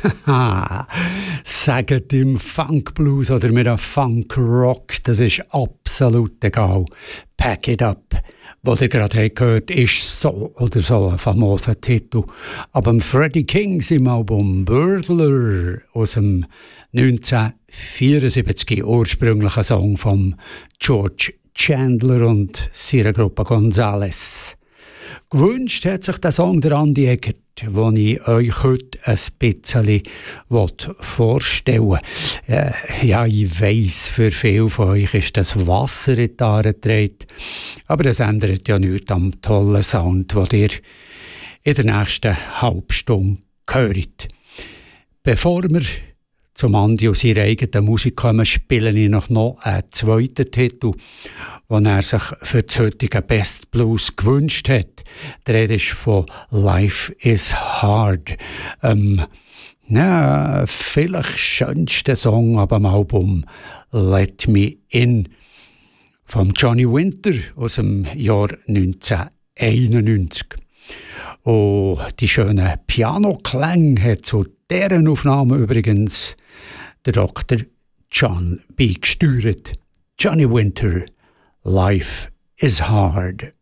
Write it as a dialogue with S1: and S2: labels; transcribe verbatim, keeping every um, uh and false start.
S1: Sagt im Funk-Blues oder mit einem Funk-Rock, das ist absolut egal. Pack It Up, was ihr gerade gehört, ist so oder so ein famoser Titel. Aber Freddie King im Album Burglar aus dem neunzehnhundertvierundsiebzig, ursprünglicher Song von George Chandler und seiner Gruppe Gonzales. Gewünscht hat sich der Song der Andi Eckert, den ich euch heute ein bisschen vorstellen will. Äh, ja, ich weiss, für viele von euch ist das Wasser in die Aare getragen, aber das ändert ja nichts am tollen Sound, den ihr in der nächsten Halbstunde hört. Bevor wir zum Andi und seiner eigenen Musik kommen, spiele ich noch einen zweiten Titel, den er sich für das heutige Best Blues gewünscht hat. Die Rede ist von «Life is Hard». Ähm, ja, vielleicht schönste Song ab dem Album «Let Me In» von Johnny Winter aus dem Jahr neunzehnhunderteinundneunzig. Und die schönen Pianoklänge hat zu deren Aufnahme übrigens der Doktor John B. gesteuert. Johnny Winter, «Life is Hard».